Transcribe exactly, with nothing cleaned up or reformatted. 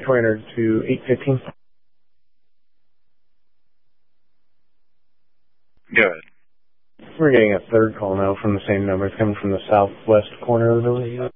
Victoria hundred to eight fifteen. Go ahead. We're getting a third call now from the same number. It's coming from the southwest corner of the building.